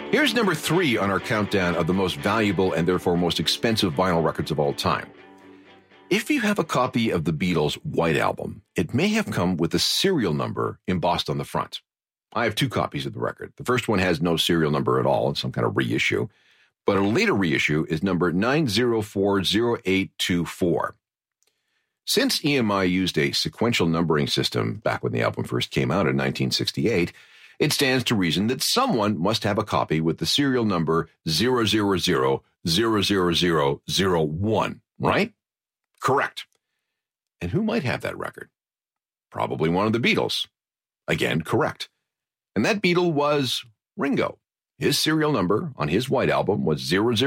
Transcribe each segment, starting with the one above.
Here's number 3 on our countdown of the most valuable and therefore most expensive vinyl records of all time. If you have a copy of the Beatles' White Album, it may have come with a serial number embossed on the front. I have 2 copies of the record. The first one has no serial number at all. It's some kind of reissue. But a later reissue is number 9040824. Since EMI used a sequential numbering system back when the album first came out in 1968, it stands to reason that someone must have a copy with the serial number 0000001, right? Correct. And who might have that record? Probably one of the Beatles. Again, correct. And that Beatle was Ringo. His serial number on his White Album was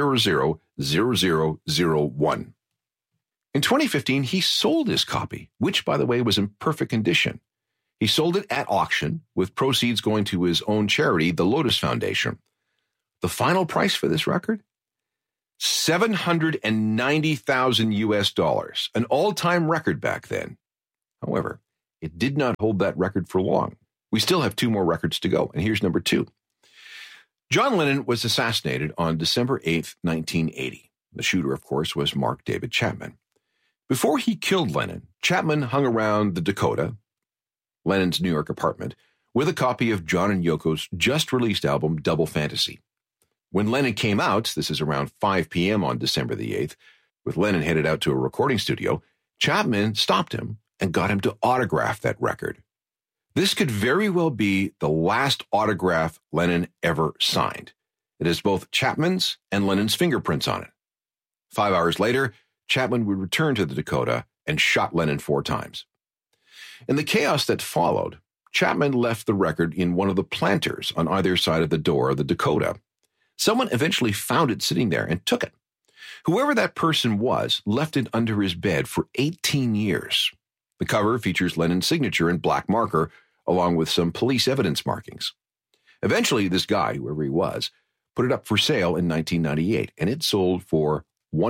0000001. In 2015, he sold his copy, which, by the way, was in perfect condition. He sold it at auction, with proceeds going to his own charity, the Lotus Foundation. The final price for this record? $790,000 US, an all-time record back then. However, it did not hold that record for long. We still have 2 more records to go, and here's number 2. John Lennon was assassinated on December 8th, 1980. The shooter, of course, was Mark David Chapman. Before he killed Lennon, Chapman hung around the Dakota, Lennon's New York apartment, with a copy of John and Yoko's just-released album, Double Fantasy. When Lennon came out, this is around 5 p.m. on December the 8th, with Lennon headed out to a recording studio, Chapman stopped him and got him to autograph that record. This could very well be the last autograph Lennon ever signed. It has both Chapman's and Lennon's fingerprints on it. 5 hours later, Chapman would return to the Dakota and shot Lennon 4 times. In the chaos that followed, Chapman left the record in one of the planters on either side of the door of the Dakota. Someone eventually found it sitting there and took it. Whoever that person was left it under his bed for 18 years. The cover features Lennon's signature in black marker, along with some police evidence markings. Eventually, this guy, whoever he was, put it up for sale in 1998, and it sold for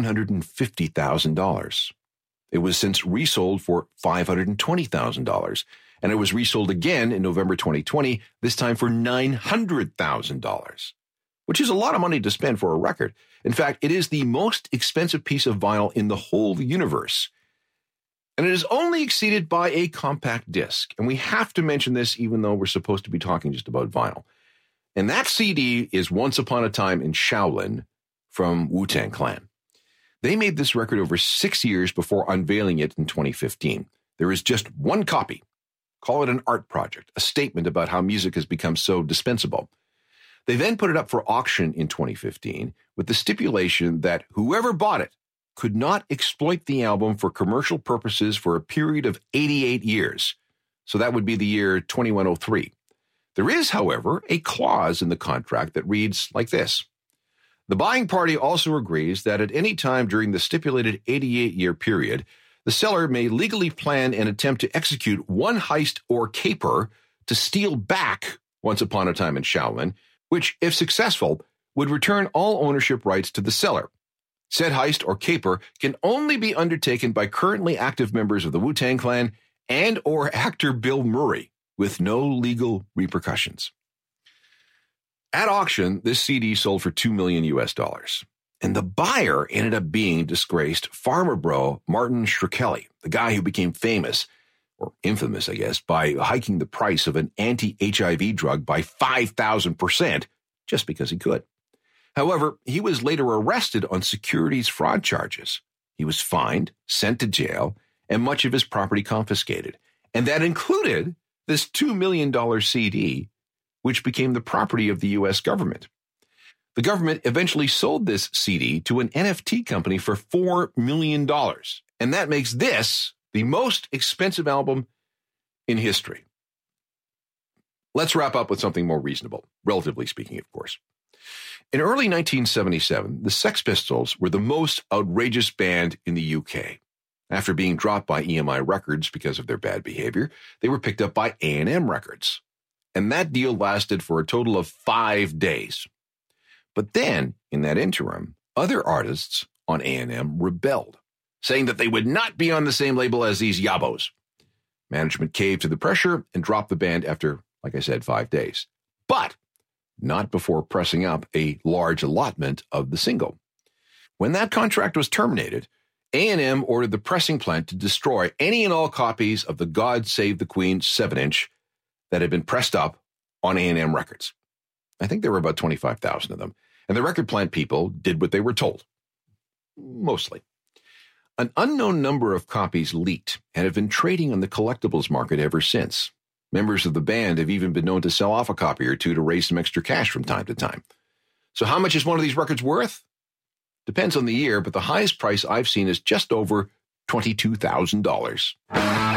$150,000. It was since resold for $520,000, and it was resold again in November 2020, this time for $900,000, which is a lot of money to spend for a record. In fact, it is the most expensive piece of vinyl in the whole universe. And it is only exceeded by a compact disc. And we have to mention this even though we're supposed to be talking just about vinyl. And that CD is Once Upon a Time in Shaolin from Wu-Tang Clan. They made this record over 6 years before unveiling it in 2015. There is just one copy. Call it an art project, a statement about how music has become so dispensable. They then put it up for auction in 2015 with the stipulation that whoever bought it could not exploit the album for commercial purposes for a period of 88 years. So that would be the year 2103. There is, however, a clause in the contract that reads like this. The buying party also agrees that at any time during the stipulated 88-year period, the seller may legally plan and attempt to execute one heist or caper to steal back Once Upon a Time in Shaolin, which, if successful, would return all ownership rights to the seller. Said heist or caper can only be undertaken by currently active members of the Wu-Tang Clan and or actor Bill Murray, with no legal repercussions. At auction, this CD sold for $2 million US. And the buyer ended up being disgraced farmer bro Martin Shkreli, the guy who became famous, or infamous, I guess, by hiking the price of an anti-HIV drug by 5,000% just because he could. However, he was later arrested on securities fraud charges. He was fined, sent to jail, and much of his property confiscated. And that included this $2 million CD, which became the property of the U.S. government. The government eventually sold this CD to an NFT company for $4 million. And that makes this the most expensive album in history. Let's wrap up with something more reasonable, relatively speaking, of course. In early 1977, the Sex Pistols were the most outrageous band in the UK. After being dropped by EMI Records because of their bad behavior, they were picked up by A&M Records. And that deal lasted for a total of 5 days. But then, in that interim, other artists on A&M rebelled, saying that they would not be on the same label as these yabos. Management caved to the pressure and dropped the band after, like I said, 5 days. But not before pressing up a large allotment of the single. When that contract was terminated, A&M ordered the pressing plant to destroy any and all copies of the God Save the Queen 7-inch that had been pressed up on A&M records. I think there were about 25,000 of them, and the record plant people did what they were told. Mostly. An unknown number of copies leaked and have been trading on the collectibles market ever since. Members of the band have even been known to sell off a copy or two to raise some extra cash from time to time. So how much is one of these records worth? Depends on the year, but the highest price I've seen is just over $22,000.